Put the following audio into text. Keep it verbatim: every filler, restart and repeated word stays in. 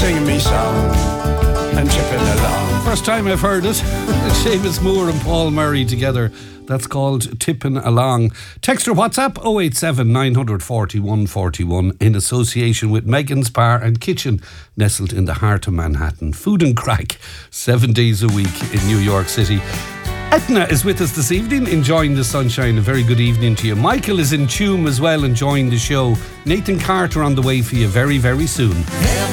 singing me song and chipping along. First time I've heard it. Seamus Moore and Paul Murray together. That's called Tipping Along. Text or WhatsApp oh eight seven, nine four one, four one in association with Megan's Bar and Kitchen, nestled in the heart of Manhattan. Food and crack, seven days a week in New York City. Etna is with us this evening, enjoying the sunshine. A very good evening to you. Michael is in Tuam as well, enjoying the show. Nathan Carter on the way for you very, very soon.